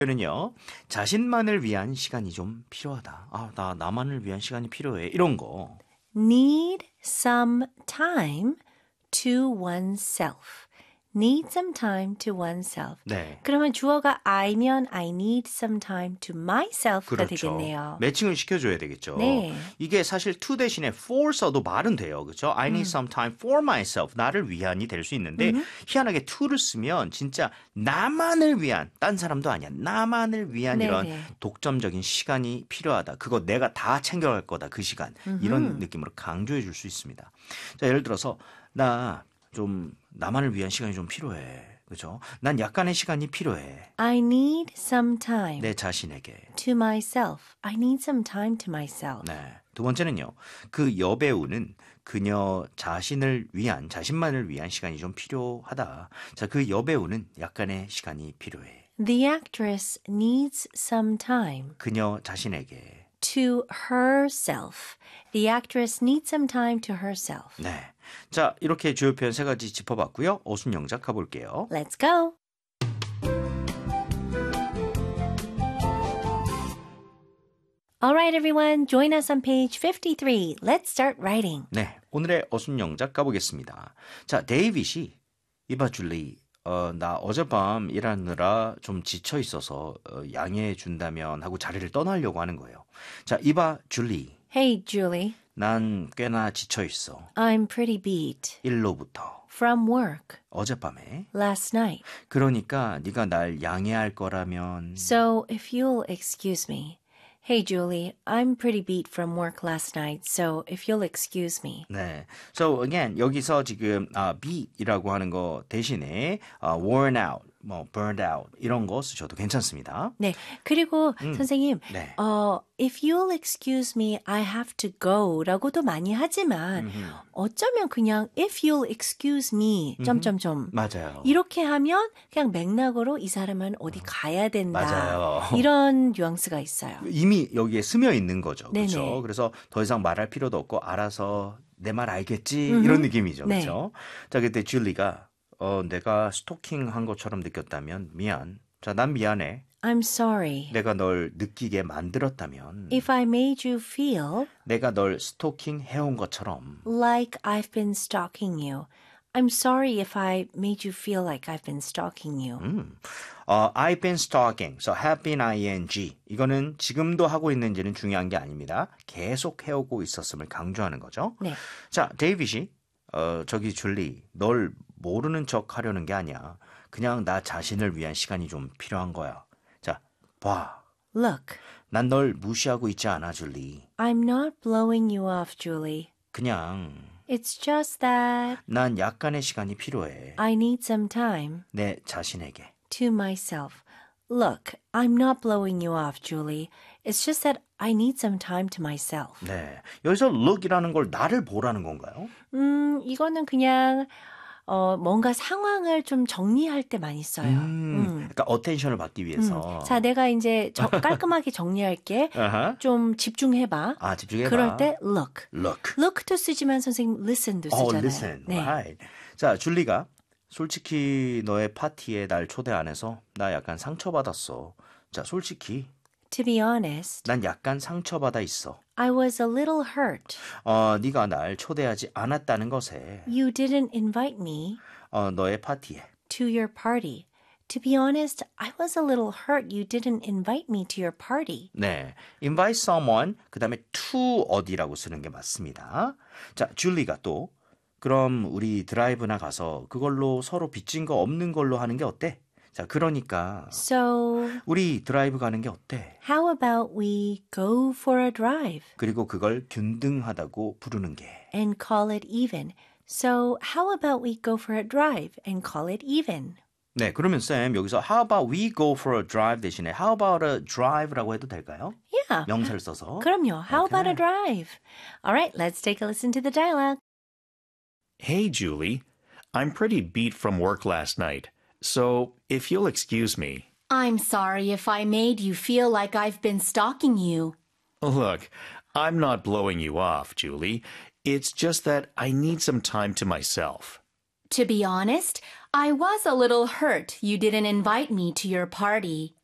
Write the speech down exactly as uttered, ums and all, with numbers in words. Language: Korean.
는요 자신만을 위한 시간이 좀 필요하다. 아, 나 나만을 위한 시간이 필요해. 이런 거. Need some time to oneself. Need some time to oneself. 네. 그러면 주어가 I면 I need some time to myself가 그렇죠. 되겠네요. 매칭을 시켜줘야 되겠죠. 네. 이게 사실 to 대신에 for 써도 말은 돼요. 그렇죠? I need some time for myself. 나를 위한이 될 수 있는데 음. 희한하게 to를 쓰면 진짜 나만을 위한, 딴 사람도 아니야. 나만을 위한 네네. 이런 독점적인 시간이 필요하다. 그거 내가 다 챙겨갈 거다. 그 시간. 이런 느낌으로 강조해 줄 수 있습니다. 자, 예를 들어서 나 좀 나만을 위한 시간이 좀 필요해. 그죠? 난 약간의 시간이 필요해. I need some time 내 자신에게. to myself. I need some time to myself. 네. 두 번째는요. 그 여배우는 그녀 자신을 위한, 자신만을 위한 시간이 좀 필요하다. 자, 그 여배우는 약간의 시간이 필요해. The actress needs some time 그녀 자신에게. to herself. The actress needs some time to herself. 네. 자, 이렇게 주요 표현 세 가지 짚어봤고요. 어순 영작 가볼게요. Let's go. All right, everyone. Join us on page fifty-three. Let's start writing. 네. 오늘의 어순 영작 가보겠습니다. 자, 데이빗이 이봐 줄리. 어, 나 어젯밤 일하느라 좀 지쳐 있어서 어, 양해해 준다면 하고 자리를 떠나려고 하는 거예요. 자, 이봐 줄리. Hey, Julie. 난 꽤나 지쳐 있어. I'm pretty beat 일로부터 from work 어젯밤에. last night. 그러니까 네가 날 양해할 거라면. So, if you'll excuse me. Hey, Julie. I'm pretty beat from work last night. So, if you'll excuse me. 네. So again 여기서 지금 아, beat이라고 하는 거 대신에 아, worn out, 뭐 burned out 이런 거 쓰셔도 괜찮습니다. 네. 그리고 선생님, 네. 어, if you'll excuse me, I have to go라고도 많이 하지만 어쩌면 그냥 if you'll excuse me 점점점 맞아요. 이렇게 하면 그냥 맥락으로 이 사람은 어디 가야 된다. 맞아요. 이런 뉘앙스가 있어요. 이미 여기에 스며 있는 거죠. 네네. 그렇죠? 그래서 더 이상 말할 필요도 없고 알아서 내 말 알겠지 이런 느낌이죠. 네. 그렇죠? 자, 그때 줄리가 어, 내가 스토킹한 것처럼 느꼈다면 미안. 자, 난 미안해. I'm sorry. 내가 널 느끼게 만들었다면 If I made you feel 내가 널 스토킹 해온 것처럼 like I've been stalking you. I'm sorry if I made you feel like I've been stalking you. 음. 어, I've been stalking. So have been ing. 이거는 지금도 하고 있는지는 중요한 게 아닙니다. 계속 해오고 있었음을 강조하는 거죠. 네. 자, 데이빗이 어, 저기 줄리, 널 모르는 척 하려는 게 아니야. 그냥 나 자신을 위한 시간이 좀 필요한 거야. 자, 봐. Look, 난 널 무시하고 있지 않아, 줄리. I'm not blowing you off, Julie. 그냥 It's just that 난 약간의 시간이 필요해. I need some time 내 자신에게. to myself. Look, I'm not blowing you off, Julie. It's just that I need some time to myself. 네. 여기서 look이라는 걸 나를 보라는 건가요? 음, 이거는 그냥 어, 뭔가 상황을 좀 정리할 때 많이 써요. 음, 음. 그러니까 어텐션을 받기 위해서. 자, 내가 이제 저, 깔끔하게 정리할게. 아하. 좀 집중해봐. 아, 집중해봐. 그럴 때 look. look. look도 쓰지만 선생님 listen도 어, 쓰잖아요. listen. 네. Right. 자, 줄리가 솔직히 너의 파티에 날 초대 안 해서 나 약간 상처받았어. 자, 솔직히 To be honest, 난 약간 상처받아 있어. I was a little hurt. 어, 네가 날 초대하지 않았다는 것에 You didn't invite me 어, 너의 파티에. to your party. To be honest, I was a little hurt you didn't invite me to your party. 네, invite someone 그 다음에 to 어디라고 쓰는 게 맞습니다. 자, 줄리가 또 그럼 우리 드라이브나 가서 그걸로 서로 빚진 거 없는 걸로 하는 게 어때? 자, 그러니까 So, 우리 드라이브 가는 게 어때? how about we go for a drive 그리고 그걸 균등하다고 부르는 게. and call it even? So, how about we go for a drive and call it even? 네, 그러면 쌤 여기서 how about we go for a drive 대신에 how about a drive라고 해도 될까요? Yeah. 명사를 써서. 그럼요. How about a Okay. drive? All right, let's take a listen to the dialogue. Hey, Julie. I'm pretty beat from work last night. So, if you'll excuse me. I'm sorry if I made you feel like I've been stalking you. Look, I'm not blowing you off, Julie. It's just that I need some time to myself. To be honest, I was a little hurt you didn't invite me to your party.